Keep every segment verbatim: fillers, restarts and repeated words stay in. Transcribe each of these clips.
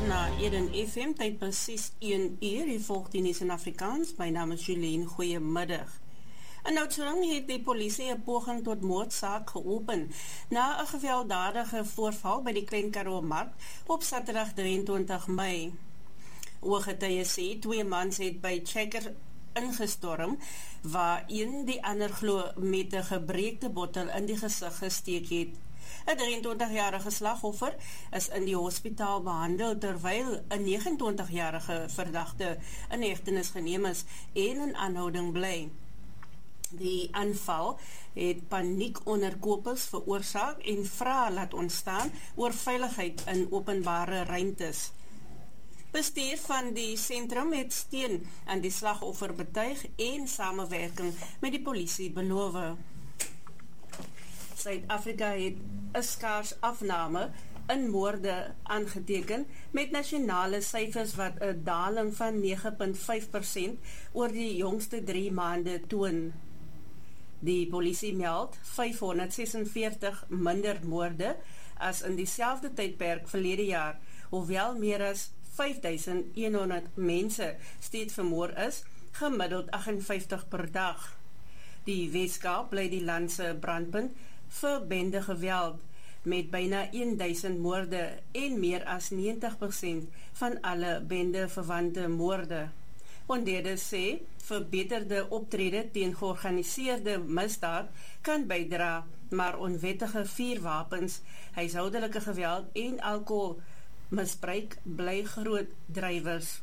na Eden F M, tyd presies een uur, die volg die nuus in Afrikaans. My naam is Julien, goeiemiddag. In Oudtshoorn het die polisie 'n poging tot moordsaak geopen na 'n gewelddadige voorval by die Klein Karoo Mark op Saterdag drieëntwintig Mei. Ooggetuie sê twee mans het by Checker ingestorm, waar een die ander glo met 'n gebreekte bottel in die gesig gesteek het. 'n drieëntwintigjarige slagoffer is in die hospitaal behandel, terwyl 'n negenentwintigjarige verdagte in hegtenis geneem is en in aanhouding bly. Die aanval het paniek onder kopers veroorsaak en vrae laat ontstaan oor veiligheid in openbare ruimtes. Bestuur van die sentrum het steun aan die slagoffer betuig en samewerking met die polisie beloof. Suid-Afrika het 'n skaars afname in moorde aangeteken met nasionale syfers wat 'n daling van nege komma vyf persent oor die jongste drie maande toon. Die polisie meld vyfhonderdsesenveertig minder moorde as in dieselfde tydperk verlede jaar, hoewel meer as vyfduisend honderd mense steeds vermoor is, gemiddeld agt en vyftig per dag. Die Weskaap bly die land se brandpunt vir bende geweld, met byna duisend moorde en meer as negentig persent van alle bende verwante moorde. Ondeerders sê, verbeterde optrede teen georganiseerde misdaad kan bydra, maar onwettige vuurwapens, huishoudelike geweld en alkoholmisbruik bly groot drywers.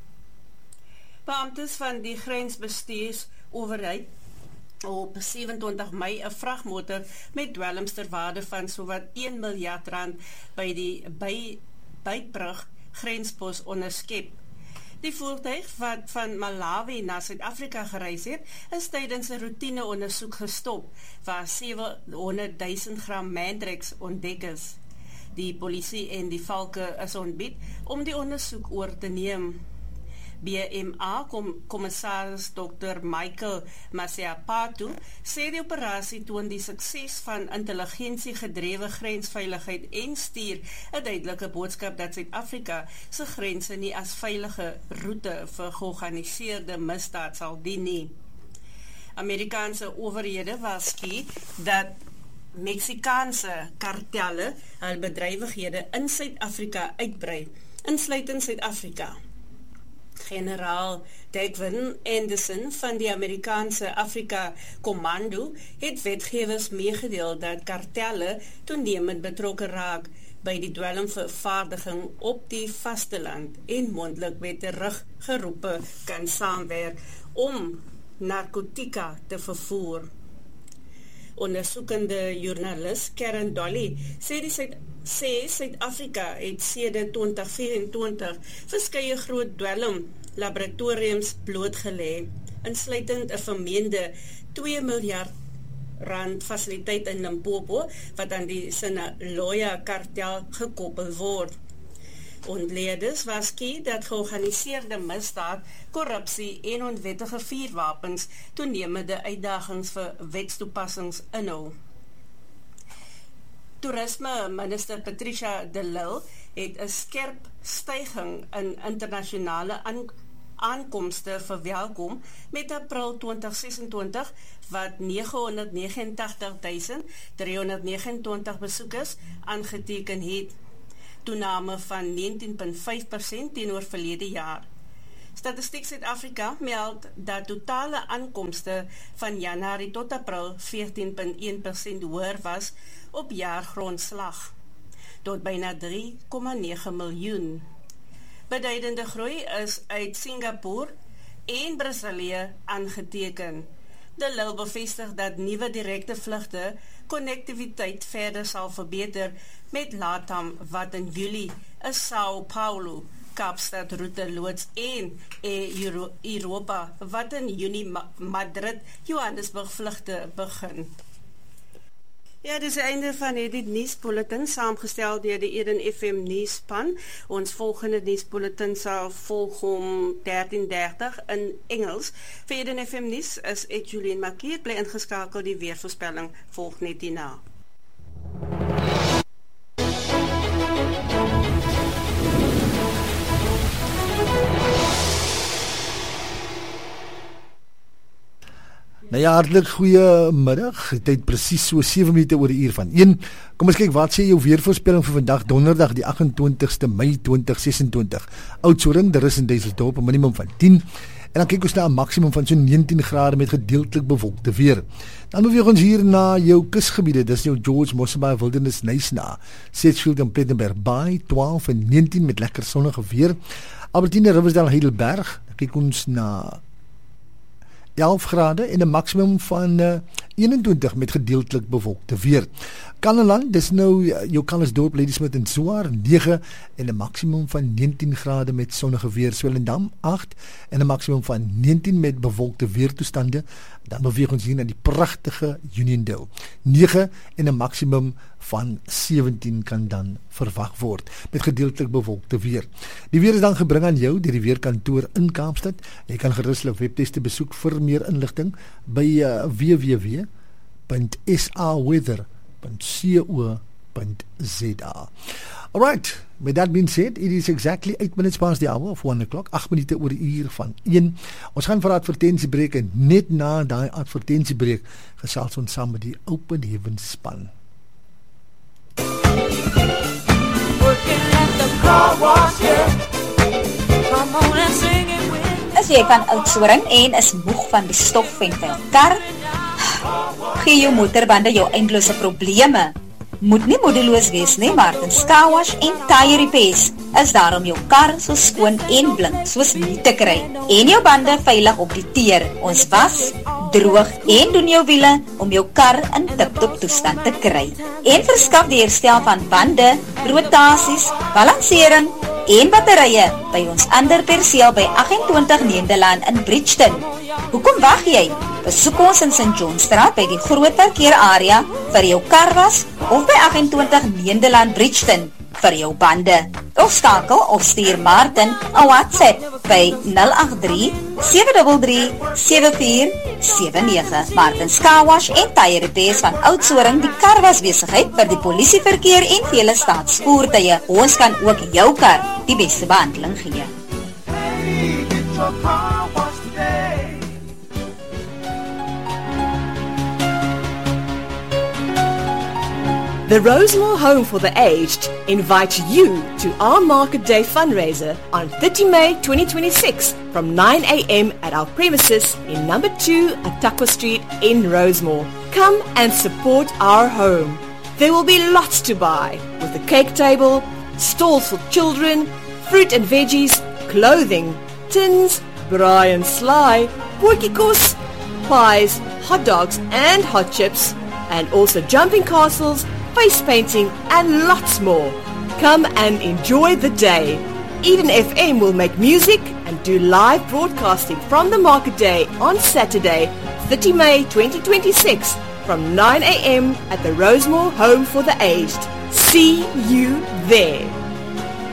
Beamptes van die grensbestuursowerheid op sewenentwintig Mei 'n vragmotor met dwelms ter waarde van sowat een miljard rand by die by, Beitbrug grenspos onderskep. Die voertuig wat van Malawi na Suid-Afrika gereis het, is tydens 'n roetine ondersoek gestop, waar sewehonderdduisend gram Mandrex ontdek is. Die polisie en die valke is ontbied om die ondersoek oor te neem. B M A-kommissaris dokter Michael Masiapatu sê die operasie toon die sukses van intelligensie-gedrewe grensveiligheid en stuur 'n duidelike boodskap dat Suid-Afrika se grense nie as veilige roete vir georganiseerde misdaad sal dien nie. Amerikaanse owerhede waarsku dat Meksikaanse kartelle hul bedrywighede in Suid-Afrika uitbrei, insluitend Suid-Afrika. Generaal Dagvin Anderson van die Amerikaanse Afrika Commando het wetgewers meegedeel dat kartelle toenemend betrokke raak by die dwelmvervaardiging op die vasteland en mondelik met teruggeroepe kan saamwerk om narkotika te vervoer. Ondersoekende joernalis Karen Dolly sê die Suid sê Suid-Afrika het sedert twintig vyf-en-twintig verskeie groot dwelm laboratoriums blootgelê, insluitend 'n vermeende twee miljard rand fasiliteit in Limpopo wat aan die Sinaloa kartel gekoppel word. Ontleerders waarsku dat georganiseerde misdaad, korrupsie en onwettige vuurwapens toenemende uitdagings vir wetstoepassings inhou. Toerisme minister Patricia de Lille het 'n skerp styging in internasionale aan, aankomste verwelkom met April twintig sesentwintig wat negenhonderdnegenentagtigduisend driehonderdnegenentwintig besoekers aangeteken het, toename van negentien komma vyf persent teenoor verlede jaar. Statistiek Suid-Afrika meld dat totale aankomste van Januarie tot April veertien komma een persent hoër was op jaargrondslag, tot byna drie komma nege miljoen. Beduidende groei is uit Singapore en Brasilië aangeteken. De Lille bevestig dat nuwe direkte vlugte konnektiwiteit verder sal verbeter met LATAM wat in Julie is Sao Paulo, Kaapstad route loods en Euro Europa wat in Junie Ma Madrid, Johannesburg vlugte begin. Ja, dis die einde van hierdie nuusbulletin, saamgestel deur die Eden F M nuusspan. Ons volgende nuusbulletin sal volg om dertien dertig in Engels. Vir Eden F M nuus is ek Julien Makier, bly ingeskakel, die weervoorspelling volg net hierna. Nou ja, hartlik goeiemiddag. Tyd presies so sewe minute oor die uur van een. Kom ons kyk wat sê jou weervoorspelling vir vandag donderdag die agt en twintigste Mei twintig ses en twintig. Oudtshoorn, daar is in Duisseldorp 'n minimum van tien. En dan kyk ons na 'n maksimum van so negentien grade met gedeeltelik bewolkte weer. Dan beweeg ons hier na jou kusgebiede. Dis jou George Mosselbaai Wilderness Knysna, Sedgefield en Plettenberg Bay, twaalf en negentien met lekker sonnige weer. Albertine, Riversdale, Heidelberg. Dan kyk ons na elf grade en 'n maksimum van uh, eenentwintig met gedeeltelik bewolkte weer. Kannaland, dis nou uh, jou Calisdorp, Ladysmith en Swaar, negen en 'n maksimum van negentien grade met sonnige weer. Swellendam, agt en 'n maksimum van negentien met bewolkte weertoestande. Dan beweeg ons hier na die pragtige Uniondale. negen en 'n maksimum van sewentien kan dan verwag word met gedeeltelik bewolkte weer. Die weer is dan gebring aan jou deur die weerkantoor in Kaapstad. Jy kan gerus hulle webtuiste besoek vir meer inligting by uh, w w w punt s a weather punt co punt z a. Alright, with that being said, it is exactly eight minutes past the hour of one o'clock, agt minute oor die uur van een. Ons gaan vir advertensiebreek en net na daai advertensiebreek gesels ons saam met die Open Heavens span. As jy van Oudtshoorn en is moeg van die stof en van kar, gee jou motorbande jou eindelose probleme. Moet nie moedeloos wees nie, Martins Car Wash en Tire Repairs is daar om jou kar so skoon en blink soos nie te kry en jou bande veilig op die teer. Ons was, droog en doen jou wiele om jou kar in tip-top toestand te kry. En verskaf die herstel van bande, rotasies, balansering en batterye by ons ander perseel by agt en twintig Nederland in Bridgeton. Hoekom wag jy? Besoek ons in Saint Johnstraat by die groot parkeerarea vir jou karwas of by agt en twintig Nederland Bridgeton vir jou bande. Of skakel of stuur Martin 'n WhatsApp by nul agt drie sewe drie drie sewe vier sewe nege. Martins Car Wash en Tire Repairs van Oudtshoorn, die karwas besigheid vir die polisieverkeer en vele staatsvoertuie. Ons kan ook jou kar die beste behandeling gee. Hey, get your car washed today. The Rosemore Home for the Aged invites you to our Market Day fundraiser on thirtieth May twenty twenty-six from nine a m at our premises in number two Atakwa Street in Rosemore. Come and support our home. There will be lots to buy with a cake table, stalls for children, fruit and veggies, clothing, tins, braai and sly, potjiekos, pies, hot dogs and hot chips, and also jumping castles, face painting and lots more. Come and enjoy the day. Eden F M will make music and do live broadcasting from the Market Day on Saturday, thirtieth May twenty twenty-six from nine a m at the Rosemore Home for the Aged. See you there.